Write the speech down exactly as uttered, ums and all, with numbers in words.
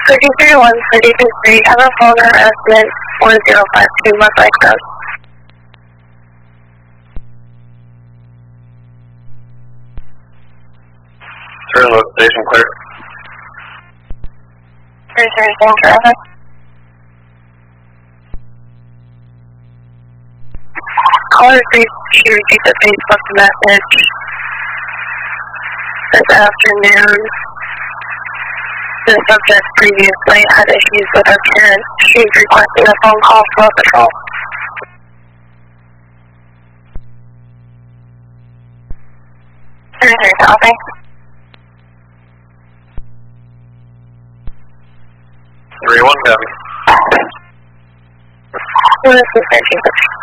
thirty-three one thirty-two three, have a phone harassment one zero five two, West Lake Road. Turn look, station clear. thirty-three one traffic. Caller three, she received a Facebook message this afternoon. The subject previously had issues with her parents. She's requesting a phone call for patrol. thirty-three, copy. three one, copy. What is the station?